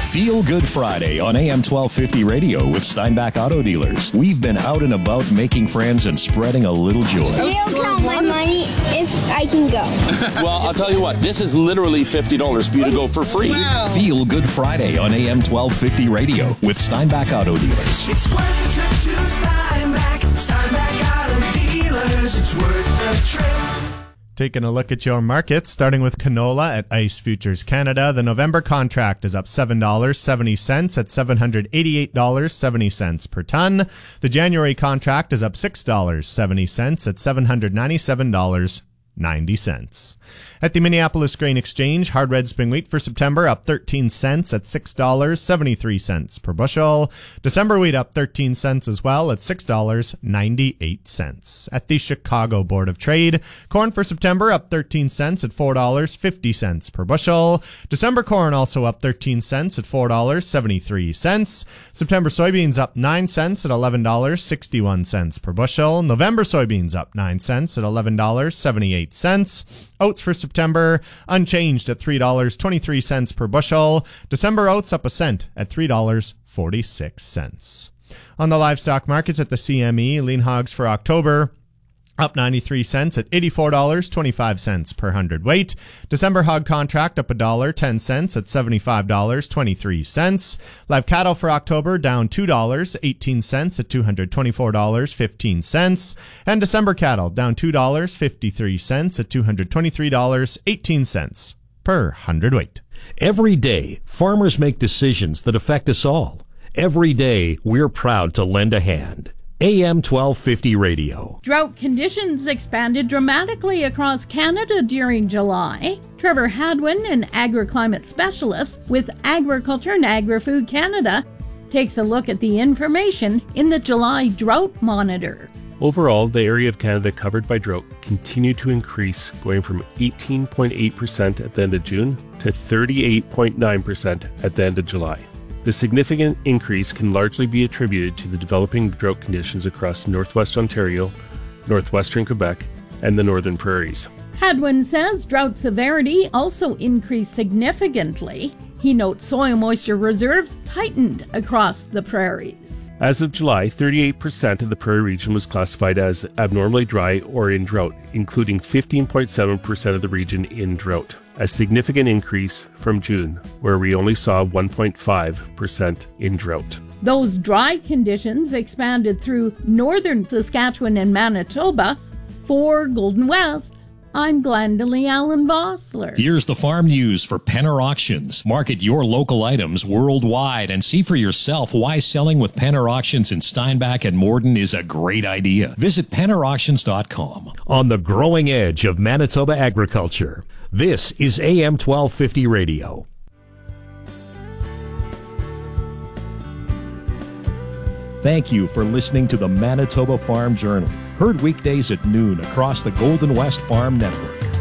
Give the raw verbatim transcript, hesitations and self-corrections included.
Feel Good Friday on A M twelve fifty radio with Steinbach Auto Dealers. We've been out and about making friends and spreading a little joy. They'll count my money if I can go. Well, I'll tell you what, this is literally fifty dollars for you to go for free. Wow. Feel Good Friday on A M twelve fifty radio with Steinbach Auto Dealers. It's worth the trip to Steinbach. Steinbach Auto Dealers. It's worth the trip. Taking a look at your markets, starting with canola at ICE Futures Canada. The November contract is up seven dollars and seventy cents at seven hundred eighty-eight dollars and seventy cents per ton. The January contract is up six dollars and seventy cents at seven hundred ninety-seven dollars and ninety cents. At the Minneapolis Grain Exchange, hard red spring wheat for September up thirteen cents at six dollars and seventy-three cents per bushel. December wheat up thirteen cents as well at six dollars and ninety-eight cents. At the Chicago Board of Trade, corn for September up thirteen cents at four dollars and fifty cents per bushel. December corn also up thirteen cents at four dollars and seventy-three cents. September soybeans up nine cents at eleven dollars and sixty-one cents per bushel. November soybeans up nine cents at eleven dollars and seventy-eight cents. Oats for September unchanged at three dollars and twenty-three cents per bushel. December oats up a cent at three dollars and forty-six cents. On the livestock markets at the C M E, lean hogs for October up ninety-three cents at eighty-four dollars and twenty-five cents per hundredweight. December hog contract up one dollar and ten cents at seventy-five dollars and twenty-three cents. Live cattle for October down two dollars and eighteen cents at two hundred twenty-four dollars and fifteen cents. And December cattle down two dollars and fifty-three cents at two hundred twenty-three dollars and eighteen cents per hundredweight. Every day, farmers make decisions that affect us all. Every day, we're proud to lend a hand. A M twelve fifty radio. Drought conditions expanded dramatically across Canada during July. Trevor Hadwin, an agriclimate specialist with Agriculture and Agri-Food Canada, takes a look at the information in the July Drought Monitor. Overall, the area of Canada covered by drought continued to increase, going from eighteen point eight percent at the end of June to thirty-eight point nine percent at the end of July. The significant increase can largely be attributed to the developing drought conditions across northwest Ontario, northwestern Quebec, and the northern prairies. Hadwin says drought severity also increased significantly. He notes soil moisture reserves tightened across the prairies. As of July, thirty-eight percent of the prairie region was classified as abnormally dry or in drought, including fifteen point seven percent of the region in drought, a significant increase from June, where we only saw one point five percent in drought. Those dry conditions expanded through northern Saskatchewan and Manitoba. For Golden West, I'm Glendalee Allen Vossler. Here's the farm news for Penner Auctions. Market your local items worldwide and see for yourself why selling with Penner Auctions in Steinbach and Morden is a great idea. Visit penner auctions dot com. On the growing edge of Manitoba agriculture, this is A M twelve fifty radio. Thank you for listening to the Manitoba Farm Journal. Heard weekdays at noon across the Golden West Farm Network.